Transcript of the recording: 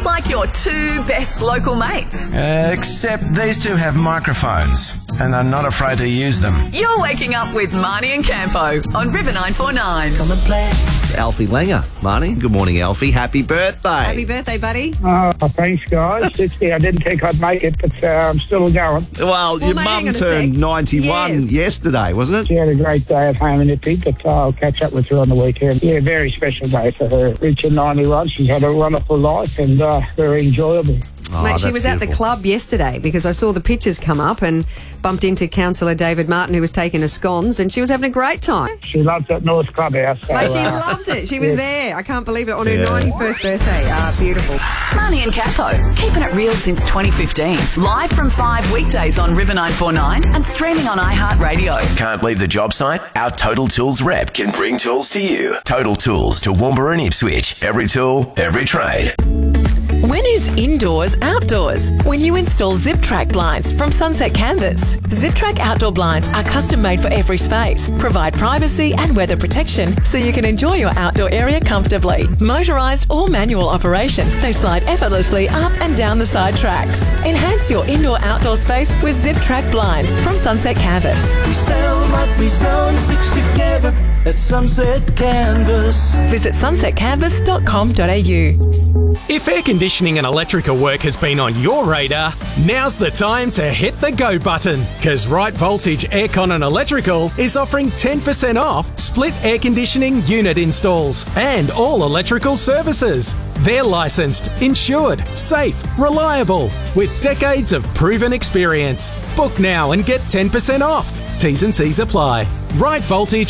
like your two best local mates. Except these two have microphones and are not afraid to use them. You're waking up with Marnie and Campo on River 949. Come and play. Alfie Langer. Marnie, good morning, Alfie. Happy birthday. Happy birthday, buddy. Oh, thanks, guys. I didn't think I'd make it, but I'm still going. Well, your mate, hang mum on a turned sec. 91 yesterday, wasn't it? She had a great day at home in Ippi, but I'll catch up with her on the weekend. Yeah, very special day for her. Reaching 91, she's had a wonderful life and very enjoyable. Oh, Mate, she that's was at the beautiful. club yesterday because I saw the pictures come up and bumped into Councillor David Martin, who was taking her scones, and she was having a great time. She loves that North Clubhouse. So, Mate, she loves it. She was there. I can't believe it, on her 91st birthday. Beautiful. Marnie and Campo, keeping it real since 2015. Live from 5 weekdays on River 949 and streaming on iHeartRadio. Can't leave the job site? Our Total Tools rep can bring tools to you. Total Tools to Toowoomba and Ipswich. Every tool, every trade. When is indoors outdoors? When you install Zip-Track blinds from Sunset Canvas. Zip-Track outdoor blinds are custom made for every space, provide privacy and weather protection so you can enjoy your outdoor area comfortably. Motorised or manual operation, they slide effortlessly up and down the side tracks. Enhance your indoor-outdoor space with Zip-Track blinds from Sunset Canvas. We sell what we zone sticks together at Sunset Canvas. Visit sunsetcanvas.com.au. If air conditioning and electrical work has been on your radar, now's the time to hit the go button, because Right Voltage Aircon and Electrical is offering 10% off split air conditioning unit installs and all electrical services. They're licensed, insured, safe, reliable, with decades of proven experience. Book now and get 10% off. T's and T's apply. Right Voltage